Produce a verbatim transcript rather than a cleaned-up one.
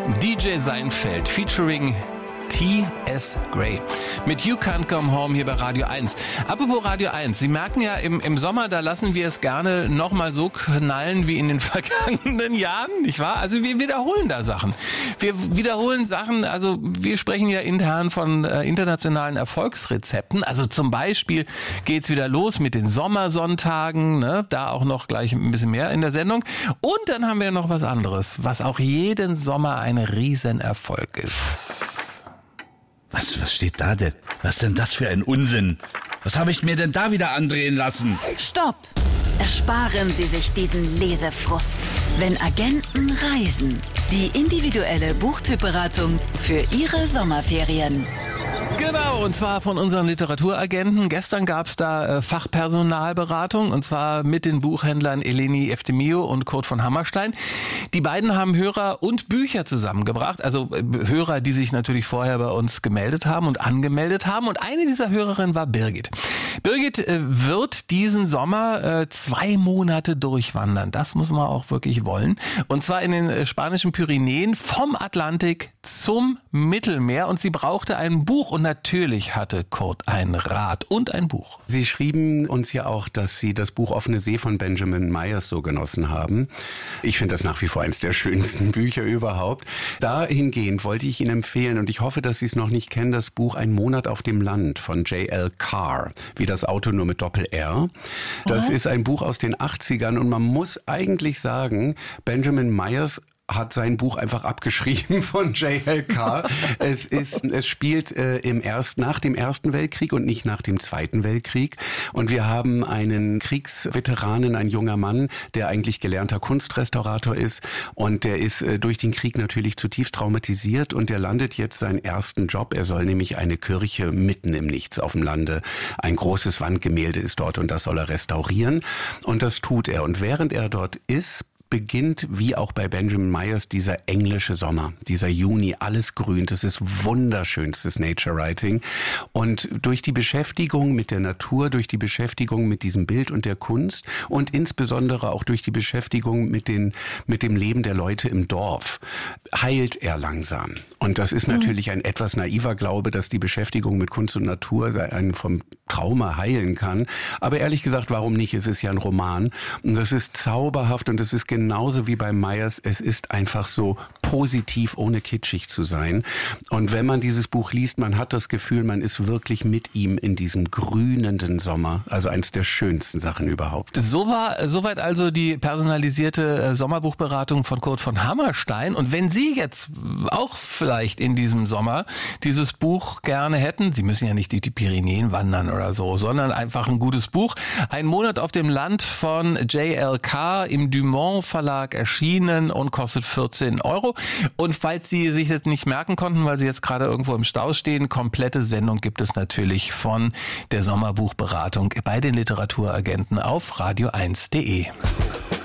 D J Seinfeld featuring T S Gray mit You Can't Come Home hier bei Radio eins. Apropos Radio eins, Sie merken ja, im, im Sommer, da lassen wir es gerne nochmal so knallen wie in den vergangenen Jahren, nicht wahr? Also wir wiederholen da Sachen. Wir wiederholen Sachen, also wir sprechen ja intern von äh, internationalen Erfolgsrezepten. Also zum Beispiel geht's wieder los mit den Sommersonntagen, ne? Da auch noch gleich ein bisschen mehr in der Sendung. Und dann haben wir noch was anderes, was auch jeden Sommer ein Riesenerfolg ist. Was, was steht da denn? Was denn das für ein Unsinn? Was habe ich mir denn da wieder andrehen lassen? Stopp! Ersparen Sie sich diesen Lesefrust. Wenn Agenten reisen. Die individuelle Buchtypberatung für Ihre Sommerferien. Genau, und zwar von unseren Literaturagenten. Gestern gab's da äh, Fachpersonalberatung, und zwar mit den Buchhändlern Eleni Eftemio und Kurt von Hammerstein. Die beiden haben Hörer und Bücher zusammengebracht, also äh, Hörer, die sich natürlich vorher bei uns gemeldet haben und angemeldet haben. Und eine dieser Hörerinnen war Birgit. Birgit äh, wird diesen Sommer äh, zwei Monate durchwandern. Das muss man auch wirklich wollen. Und zwar in den äh, spanischen Pyrenäen vom Atlantik zum Mittelmeer. Und sie brauchte ein Buch. Und natürlich hatte Kurt ein Rad und ein Buch. Sie schrieben uns ja auch, dass Sie das Buch Offene See von Benjamin Myers so genossen haben. Ich finde das nach wie vor eines der schönsten Bücher überhaupt. Dahingehend wollte ich Ihnen empfehlen, und ich hoffe, dass Sie es noch nicht kennen, das Buch Ein Monat auf dem Land von J L Carr, wie das Auto nur mit Doppel-R. Das mhm. ist ein Buch aus den achtzigern, und man muss eigentlich sagen, Benjamin Myers hat sein Buch einfach abgeschrieben von J L Carr. es ist, es spielt äh, im erst, nach dem Ersten Weltkrieg und nicht nach dem Zweiten Weltkrieg. Und wir haben einen Kriegsveteranen, ein junger Mann, der eigentlich gelernter Kunstrestaurator ist. Und der ist äh, durch den Krieg natürlich zutiefst traumatisiert. Und der landet jetzt seinen ersten Job. Er soll nämlich eine Kirche mitten im Nichts auf dem Lande. Ein großes Wandgemälde ist dort, und das soll er restaurieren. Und das tut er. Und während er dort ist, beginnt, wie auch bei Benjamin Myers, dieser englische Sommer, dieser Juni, alles grün, das ist wunderschönstes Nature Writing. Und durch die Beschäftigung mit der Natur, durch die Beschäftigung mit diesem Bild und der Kunst und insbesondere auch durch die Beschäftigung mit den, mit dem Leben der Leute im Dorf, heilt er langsam. Und das ist natürlich ein etwas naiver Glaube, dass die Beschäftigung mit Kunst und Natur einen vom Trauma heilen kann. Aber ehrlich gesagt, warum nicht? Es ist ja ein Roman. Und das ist zauberhaft, und es ist genauso wie bei Myers, es ist einfach so positiv, ohne kitschig zu sein. Und wenn man dieses Buch liest, man hat das Gefühl, man ist wirklich mit ihm in diesem grünenden Sommer. Also eins der schönsten Sachen überhaupt. So war, soweit also die personalisierte Sommerbuchberatung von Kurt von Hammerstein. Und wenn Sie jetzt auch vielleicht in diesem Sommer dieses Buch gerne hätten, Sie müssen ja nicht durch die Pyrenäen wandern oder so, sondern einfach ein gutes Buch. Ein Monat auf dem Land von J L Carr im Dumont Verlag erschienen und kostet vierzehn Euro. Und falls Sie sich das nicht merken konnten, weil Sie jetzt gerade irgendwo im Stau stehen, komplette Sendung gibt es natürlich von der Sommerbuchberatung bei den Literaturagenten auf radio eins punkt de.